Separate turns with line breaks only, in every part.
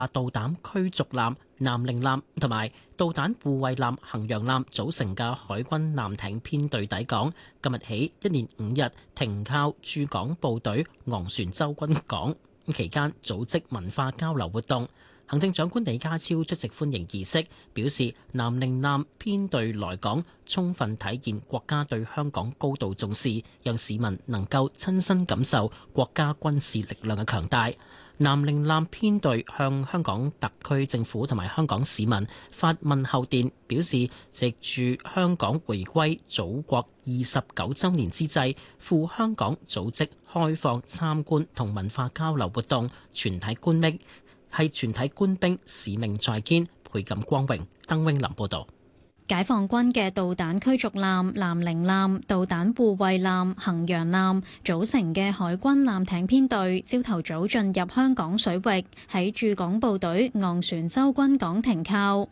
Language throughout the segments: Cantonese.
導彈驅逐艦南寧艦同埋導彈護衛艦衡陽艦組成嘅海軍艦艇編隊抵港，今日起一連5日停靠駐港部隊昂船洲軍港，期間組織文化交流活動。行政長官李家超出席歡迎儀式，表示南寧艦編隊來港，充分體現國家對香港高度重視，讓市民能夠親身感受國家軍事力量嘅強大。南寧艦編隊向香港特區政府同埋香港市民發問候電，表示藉住香港回歸祖國29週年之際，赴香港組織開放參觀同文化交流活動，全體官兵使命在肩，倍感光榮。鄧永林報導。
解放軍嘅導彈驅逐艦南寧艦、導彈護衛艦衡陽艦組成嘅海軍艦艇編隊，朝頭早進入香港水域，喺駐港部隊昂船洲軍港停靠。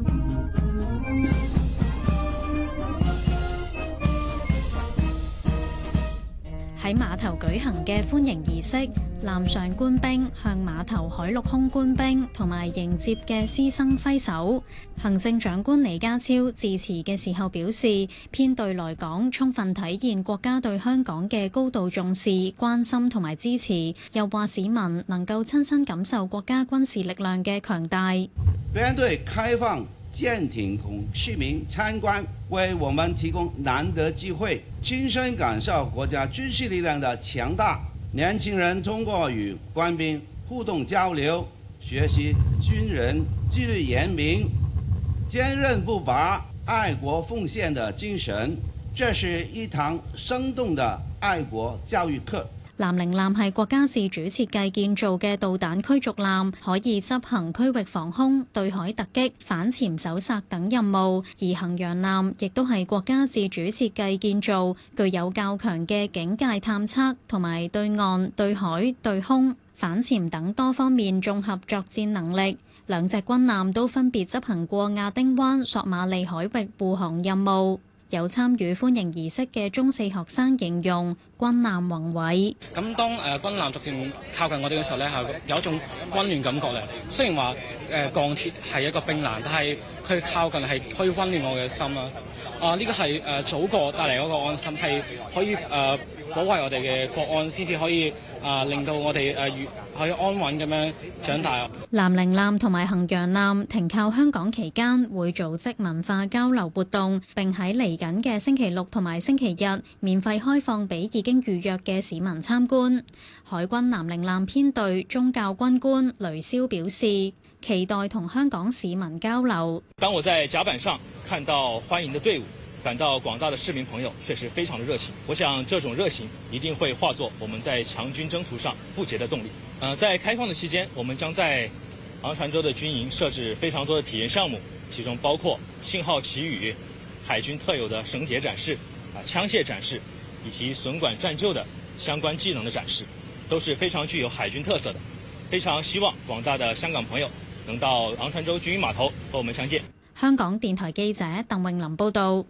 喺碼頭舉行嘅歡迎儀式，艦上官兵向碼頭海陸空官兵同埋迎接嘅師生揮手。行政長官李家超致辭嘅時候表示，編隊來港充分體現國家對香港嘅高度重視、關心同埋支持，又話市民能夠親身感受國家軍事力量嘅強大。
編隊開放艦艇供市民參觀，為我們提供難得機會，親身感受國家軍事力量的強大。年輕人通過與官兵互動交流，學習軍人紀律嚴明、堅韌不拔、愛國奉獻的精神。這是一堂生動的愛國教育課。
南寧艦係國家自主設計建造嘅導彈驅逐艦，可以執行區域防空、對海突擊、反潛搜殺等任務；而衡陽艦亦都係國家自主設計建造，具有較強嘅警戒探測同埋對岸、對海、對空、反潛等多方面綜合作戰能力。兩隻軍艦都分別執行過亞丁灣、索馬利海域護航任務。有參與歡迎儀式嘅中四學生形容軍艦宏偉。
咁當軍艦逐漸靠近我哋嘅時候咧，係有一種溫暖感覺咧。雖然話鋼鐵係一個冰冷，但係佢靠近係可以溫暖我嘅心啦。呢個係祖國帶嚟嗰個安心，係可以保衛我哋嘅國安，先至可以令到我哋可以安穩咁樣長大。
南寧艦同埋衡陽艦停靠香港期間，會組織文化交流活動，並喺嚟緊嘅星期六同埋星期日免費開放俾已經預約嘅市民參觀。海軍南寧艦編隊宗教軍官雷霄表示，期待同香港市民交流。
當我在甲板上看到歡迎的隊伍，感到廣大的市民朋友確實非常的熱情，我想這種熱情一定會化作我們在強軍征途上不竭的動力。在開放的期間，我們將在昂船洲的軍營設置非常多的體驗項目，其中包括信號旗語、海軍特有的繩結展示、槍械展示，以及損管戰救的相關技能的展示，都是非常具有海軍特色的。非常希望廣大的香港朋友能到昂船洲軍營碼頭和我們相見。
香港電台記者鄧穎琳報道。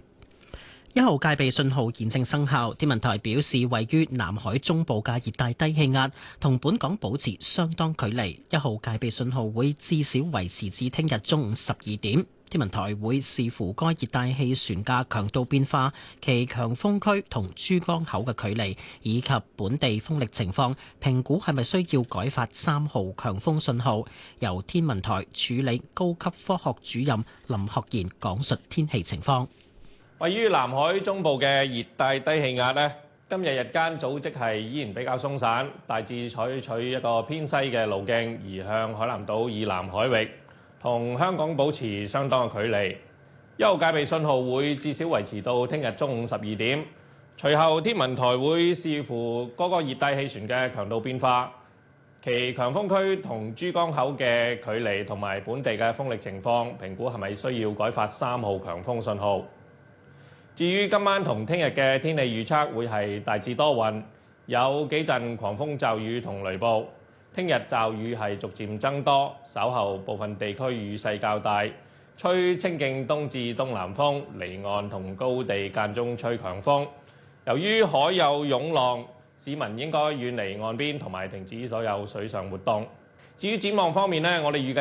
1號戒備信號現正生效，天文台表示，位於南海中部嘅熱帶低氣壓同本港保持相當距離，1號戒備信號會至少維持至聽日中午12點。天文台會視乎該熱帶氣旋嘅強度變化、其強風區同珠江口嘅距離，以及本地風力情況，評估係咪需要改發3號強風信號。由天文台處理高級科學主任林學賢講述天氣情況。
位於南海中部嘅熱帶低氣壓呢，今日日間組織係依然比較鬆散，大致採取一個偏西嘅路徑，移向海南島以南海域，同香港保持相當嘅距離。1號戒備信號會至少維持到聽日中午12點。隨後天文台會視乎嗰個熱帶氣旋嘅強度變化、其強風區同珠江口嘅距離同埋本地嘅風力情況，評估係咪需要改發3號強風信號。至於今晚同聽日嘅天氣預測，會係大致多雲，有幾陣狂風驟雨同雷暴。聽日驟雨係逐漸增多，稍後部分地區雨勢較大，吹清勁東至東南風，離岸同高地間中吹強風。由於海有湧浪，市民應該遠離岸邊同埋停止所有水上活動。 至於展望方面呢，我哋預計